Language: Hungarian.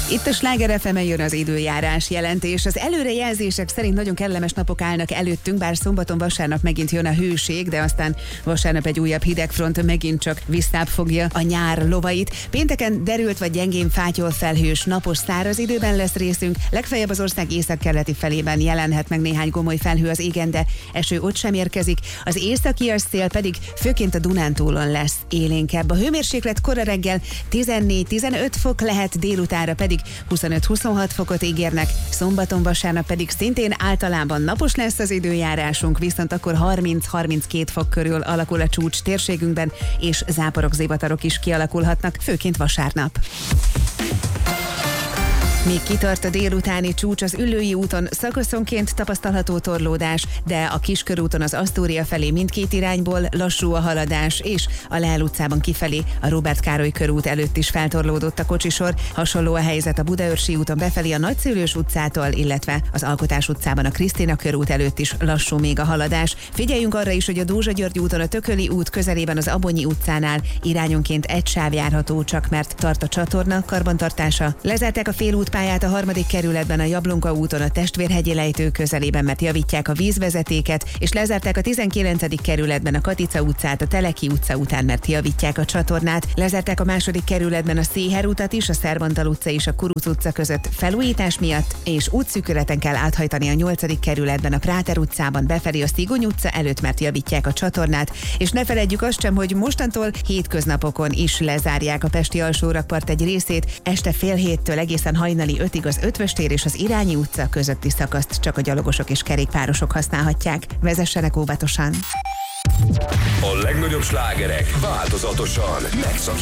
Itt a Sláger FM-en jön az időjárás jelentés. Az előrejelzések szerint nagyon kellemes napok állnak előttünk, bár szombaton, vasárnap megint jön a hőség, de aztán vasárnap egy újabb hidegfront megint csak visszább fogja a nyár lovait. Pénteken derült vagy gyengén fátyol felhős, napos, száraz időben lesz részünk. Legfeljebb az ország északkeleti felében jelenhet meg néhány gomoly felhő az égen, de eső ott sem érkezik. Az északias szél pedig főként a Dunántúlon lesz élénkebb. A hőmérséklet kora reggel 14-15 fok lehet, délutánra pedig 25-26 fokot ígérnek, szombaton, vasárnap pedig szintén általában napos lesz az időjárásunk, viszont akkor 30-32 fok körül alakul a csúcs térségünkben, és záporok, zivatarok is kialakulhatnak, főként vasárnap. Még kitart a délutáni csúcs, az Üllői úton szakaszonként tapasztalható torlódás, de a Kiskörúton az Asztória felé mindkét irányból lassú a haladás, és a Leál utcában kifelé a Róbert Károly körút előtt is feltorlódott a kocsisor. Hasonló a helyzet a Budaörsi úton befelé a Nagyszőlős utcától, illetve az Alkotás utcában a Krisztina körút előtt is lassú még a haladás. Figyeljünk arra is, hogy a Dózsa György úton a Tököli út közelében az Abonyi utcánál irányonként egy sáv járható, csak mert tart a csatorna karbantartása. Lezárták a félútpályát a 3. kerületben a Jablonka úton a Testvérhegyi lejtő közelében, mert javítják a vízvezetéket, és lezárták a 19. kerületben a Katica utcát a Teleki utca után, mert javítják a csatornát. Lezárták a 2. kerületben a Széher utat is, a Szerbantal utca és a Kuruc utca között felújítás miatt, és útszűkületen kell áthajtani a 8. kerületben a Práter utcában befelé a Szigony utca előtt, mert javítják a csatornát, és ne feledjük azt sem, hogy mostantól hétköznapokon is lezárják a pesti alsórakpart egy részét, este fél héttől egészen hajnali 5-ig az Ötvös tér és az Irányi utca közötti szakaszt csak a gyalogosok és kerékpárosok használhatják. Vezessenek óvatosan! A legnagyobb slágerek változatosan megszakítják